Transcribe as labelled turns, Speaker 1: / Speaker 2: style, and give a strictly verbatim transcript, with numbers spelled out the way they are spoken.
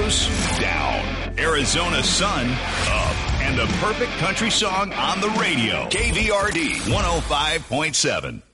Speaker 1: Astros, down. Arizona sun, up. And the perfect country song on the radio. K V R D one oh five point seven.